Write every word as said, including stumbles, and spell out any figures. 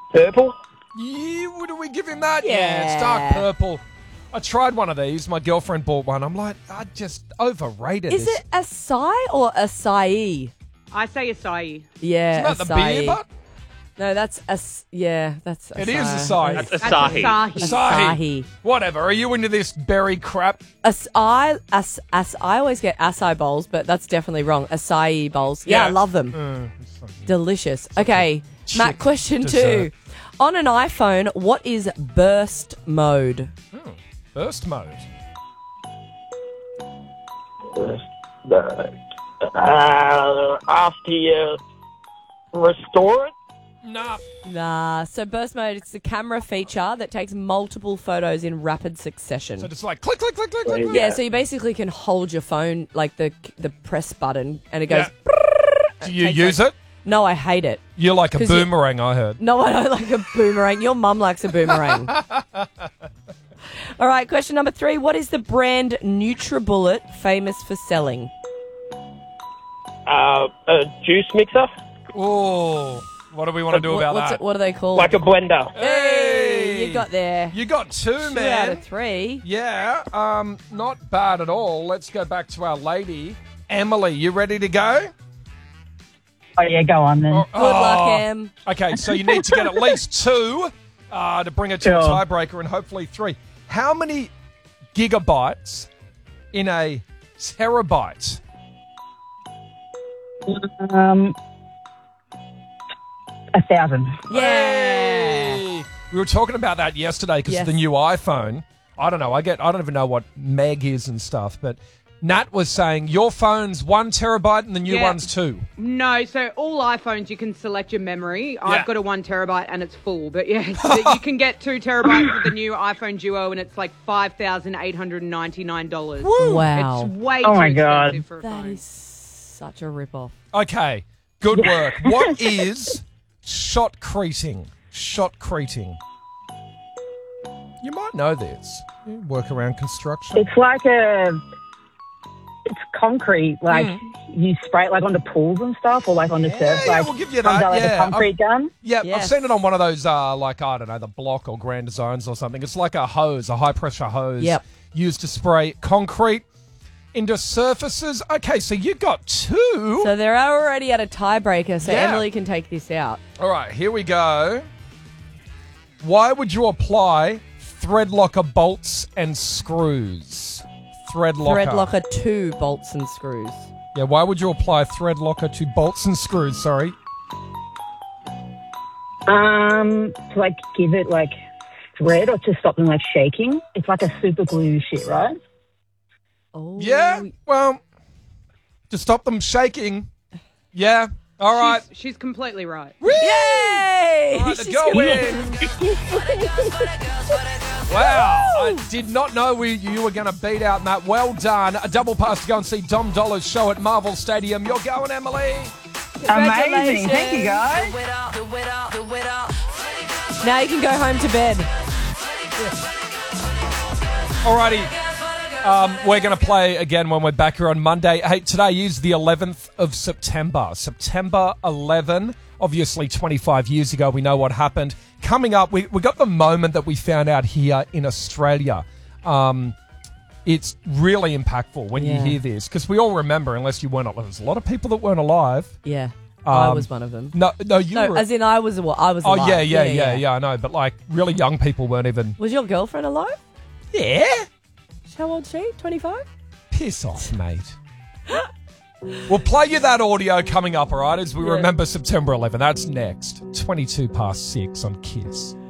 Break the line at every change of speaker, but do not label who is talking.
Purple?
Yeah, would we give him that?
Yeah.
It's dark purple. I tried one of these. My girlfriend bought one. I'm like, I just overrated
Is
this.
it acai or acai?
I say acai.
Yeah,
Isn't that the
acai.
beer butt?
No, that's as yeah, that's acai.
It is acai.
That's
That's
Asahi.
Asahi.
Asahi.
Asahi.
Whatever. Are you into this berry crap?
Acai, as, as, I always get acai bowls, but that's definitely wrong. Acai bowls. Yeah,
Yeah.
I love them.
Mm,
Delicious. Okay, Matt,
chick
question
dessert.
two. On an iPhone, what is burst mode?
burst mode.
Uh, after you restore it?
Nah.
Nah, so burst mode, it's the camera feature that takes multiple photos in rapid succession.
So just like click, click, click, click, click. click.
yeah, so you basically can hold your phone, like the the press button, and it goes...
Yeah. Do you
takes
use
like-
it?
No, I hate it.
You're like a
'Cause you-
boomerang, I heard.
No, I don't like a boomerang. Your mum likes a boomerang. All right, question number three. What is the brand NutriBullet famous for selling?
Uh, a juice mixer?
Oh, what do we want to do
What-
about
what's
that?
It, what are they called?
Like a blender.
Hey!
You got there.
You got two,
Two
man.
out of three.
Yeah, um, not bad at all. Let's go back to our lady. Emily, you ready to go?
Oh, yeah, go on then.
Oh,
Good luck,
oh.
Em.
Okay, so you need to get at least two uh, to bring it to a
Sure.
tiebreaker and hopefully three. How many gigabytes in a terabyte?
Um, a thousand.
Yeah.
Hey! We were talking about that yesterday because
Yes.
of the new iPhone. I don't know. I get. I don't even know what meg is and stuff. But Nat was saying your phone's one terabyte and the new
Yeah.
one's two.
No, so all iPhones, you can select your memory.
Yeah.
I've got a one terabyte and it's full. But yeah, so you can get two terabytes with the new iPhone Duo and it's like five thousand eight hundred ninety-nine dollars.
Wow.
It's way
Oh
too
my God.
expensive for a
That
phone.
is such a rip-off.
Okay, good work. What is shotcreting? Shotcreting. You might know this. You work around construction.
It's like a... It's concrete. Like, you spray it like onto pools and stuff or like on the
Yeah,
surf.
yeah,
Like,
we'll give you
comes
that,
out like
yeah.
a concrete gun.
Yeah, I've
Yes.
seen it on one of those, uh, like, I don't know, the Block or Grand Designs or something. It's like a hose, a high-pressure hose
Yep.
used to spray concrete into surfaces. Okay, so you got two.
So they're already at a tiebreaker, so
Yeah.
Emily can take this out.
All right, here we go. Why would you apply thread locker bolts and screws? Thread locker.
Thread locker two bolts and screws.
Yeah, why would you apply thread locker to bolts and screws? Sorry.
Um, to like give it like thread or to stop them like shaking. It's like a super glue shit, right?
Oh.
Yeah, well, to stop them shaking. Yeah, all right.
She's, she's completely right.
Yay!
All right, the
She's
girl
gonna-
wins. Wow, I did not know we, you were going to beat out Matt. Well done. A double pass to go and see Dom Dollar's show at Marvel Stadium. You're going, Emily.
Amazing. Thank you, guys.
Now you can go home to bed.
Alrighty. Um, we're going to play again when we're back here on Monday. Hey, today is the eleventh of September. September eleventh. Obviously, twenty-five years ago, we know what happened. Coming up, we, we got the moment that we found out here in Australia. Um, it's really impactful when
Yeah.
you hear this, because we all remember, unless you weren't alive. There's a lot of people that weren't alive.
Yeah. I
Um,
was one of them.
No, no, you
No,
were.
as in I was. Well, I was.
oh,
alive.
yeah, yeah, yeah, yeah, I know. But, like, really young people weren't even.
Was your girlfriend alive?
Yeah.
How old is she? twenty-five?
Piss off, mate. We'll play you that audio coming up, all right, as we
Yeah.
remember September eleventh. That's next. twenty-two past six on Kiss.